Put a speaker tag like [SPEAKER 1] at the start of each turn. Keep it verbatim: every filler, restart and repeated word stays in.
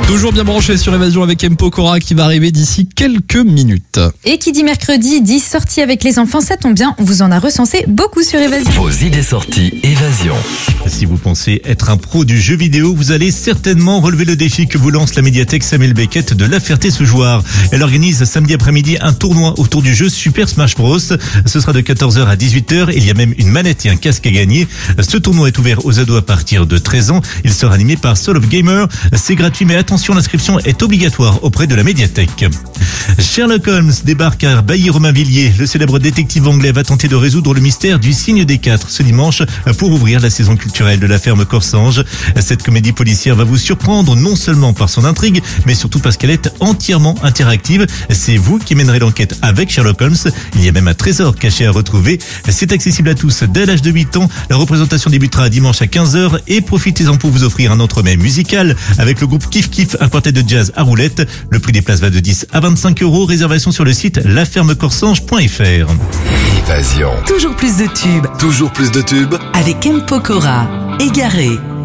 [SPEAKER 1] Toujours bien branché sur Évasion avec M. Pokora qui va arriver d'ici quelques minutes.
[SPEAKER 2] Et qui dit mercredi dit sortie avec les enfants, ça tombe bien, on vous en a recensé beaucoup sur Évasion.
[SPEAKER 3] Vos idées sorties Évasion.
[SPEAKER 4] Si vous pensez être un pro du jeu vidéo, vous allez certainement relever le défi que vous lance la médiathèque Samuel Beckett de La Ferté-sous-Jouarre. Elle organise samedi après-midi un tournoi autour du jeu Super Smash Bros. Ce sera de quatorze heures à dix-huit heures. Il y a même une manette et un casque à gagner. Ce tournoi est ouvert aux ados à partir de treize ans. Il sera animé par Soul of Gamer. C'est gratuit, mais attention, l'inscription est obligatoire auprès de la médiathèque. Sherlock Holmes débarque à Bailly-Romainvilliers. Le célèbre détective anglais va tenter de résoudre le mystère du signe des quatre ce dimanche pour ouvrir la saison culturelle de la ferme Corsange. Cette comédie policière va vous surprendre non seulement par son intrigue, mais surtout parce qu'elle est entièrement interactive. C'est vous qui mènerez l'enquête avec Sherlock Holmes. Il y a même un trésor caché à retrouver. C'est accessible à tous dès l'âge de huit ans. La représentation débutera dimanche à quinze heures et profitez-en pour vous offrir un entremets musical avec le groupe Kif Kif, un quartet de jazz à roulette. Le prix des places va de dix à vingt-cinq euros. Réservation sur le site la ferme corsange point f r.
[SPEAKER 3] Évasion.
[SPEAKER 5] Toujours plus de tubes
[SPEAKER 3] Toujours plus de tubes.
[SPEAKER 5] avec M. Pokora. Égaré.